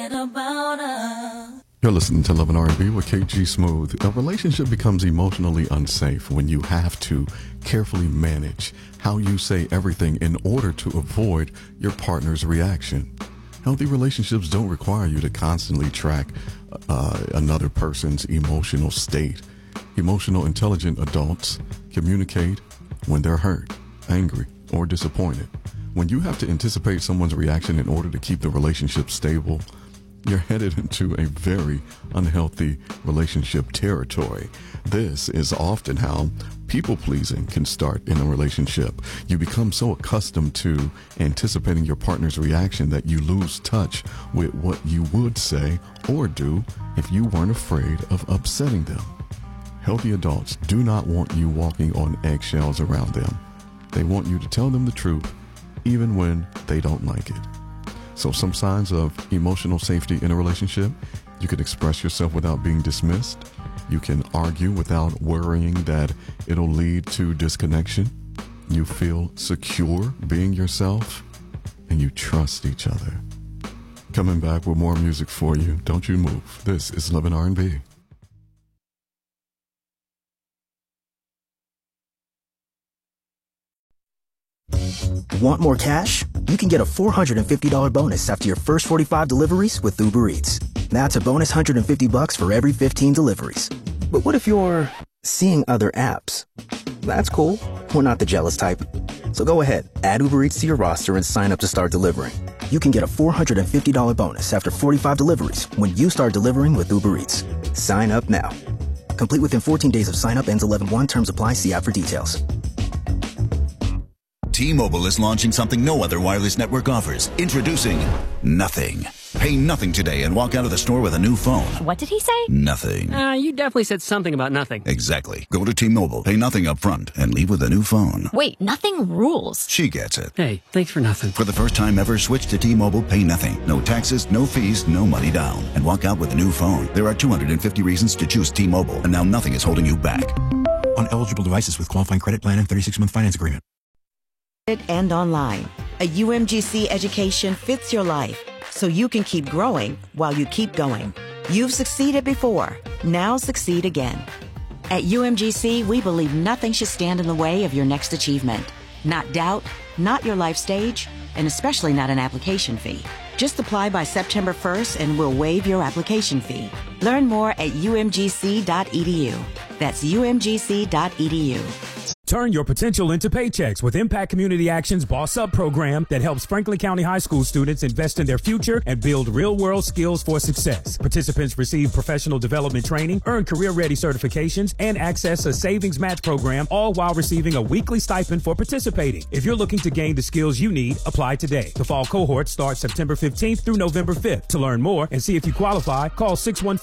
You're listening to Love and R&B with KG Smooth. A relationship becomes emotionally unsafe when you have to carefully manage how you say everything in order to avoid your partner's reaction. Healthy relationships don't require you to constantly track another person's emotional state. Emotional intelligent adults communicate when they're hurt, angry, or disappointed. When you have to anticipate someone's reaction in order to keep the relationship stable, you're headed into a very unhealthy relationship territory. This is often how people-pleasing can start in a relationship. You become so accustomed to anticipating your partner's reaction that you lose touch with what you would say or do if you weren't afraid of upsetting them. Healthy adults do not want you walking on eggshells around them. They want you to tell them the truth, even when they don't like it. So some signs of emotional safety in a relationship: you can express yourself without being dismissed. You can argue without worrying that it'll lead to disconnection. You feel secure being yourself, and you trust each other. Coming back with more music for you. Don't you move. This is Love and R&B. Want more cash? You can get a $450 bonus after your first 45 deliveries with Uber Eats. That's a bonus $150 for every 15 deliveries. But what if you're seeing other apps? That's cool. We're not the jealous type. So go ahead, add Uber Eats to your roster and sign up to start delivering. You can get a $450 bonus after 45 deliveries when you start delivering with Uber Eats. Sign up now. Complete within 14 days of sign up. Ends 11/1. Terms apply. See app for details. T-Mobile is launching something no other wireless network offers. Introducing Nothing. Pay nothing today and walk out of the store with a new phone. What did he say? Nothing. You definitely said something about nothing. Exactly. Go to T-Mobile, pay nothing up front, and leave with a new phone. Wait, nothing rules. She gets it. Hey, thanks for nothing. For the first time ever, switch to T-Mobile, pay nothing. No taxes, no fees, no money down. And walk out with a new phone. There are 250 reasons to choose T-Mobile, and now nothing is holding you back. On eligible devices with qualifying credit plan and 36-month finance agreement. And online. A UMGC education fits your life, so you can keep growing while you keep going. You've succeeded before. Now succeed again. At UMGC, we believe nothing should stand in the way of your next achievement. Not doubt, not your life stage, and especially not an application fee. Just apply by September 1st and we'll waive your application fee. Learn more at umgc.edu. That's umgc.edu. Turn your potential into paychecks with Impact Community Action's Boss Up program that helps Franklin County High School students invest in their future and build real-world skills for success. Participants receive professional development training, earn career-ready certifications, and access a savings match program, all while receiving a weekly stipend for participating. If you're looking to gain the skills you need, apply today. The fall cohort starts September 15th through November 5th. To learn more and see if you qualify, call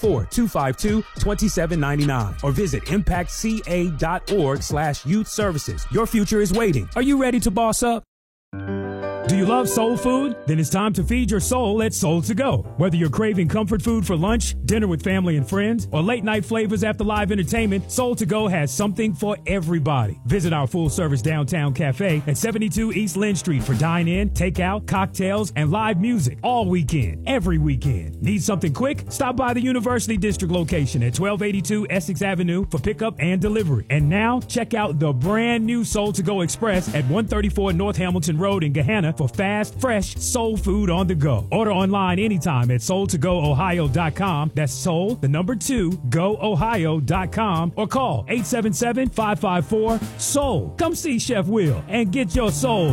614-252-2799 or visit impactca.org/youth services. Your future is waiting. Are you ready to boss up? Do you love soul food? Then it's time to feed your soul at Soul to Go. Whether you're craving comfort food for lunch, dinner with family and friends, or late night flavors after live entertainment, Soul to Go has something for everybody. Visit our full service downtown cafe at 72 East Lynn Street for dine-in, takeout, cocktails, and live music all weekend, every weekend. Need something quick? Stop by the University District location at 1282 Essex Avenue for pickup and delivery. And now check out the brand new Soul to Go Express at 134 North Hamilton Road in Gahanna for fast, fresh soul food on the go. Order online anytime at soul2goohio.com. That's soul, the number 2, goohio.com, or call 877-554-SOUL. Come see Chef Will and get your soul